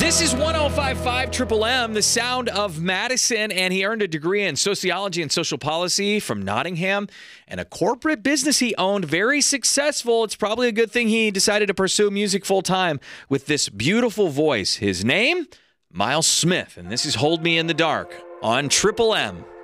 This is 105.5 Triple M, the sound of Madison, and he earned a degree in sociology and social policy from Nottingham and a corporate business he owned. Very successful. It's probably a good thing he decided to pursue music full time with this beautiful voice. His name, Miles Smith, and this is Hold Me in the Dark on Triple M.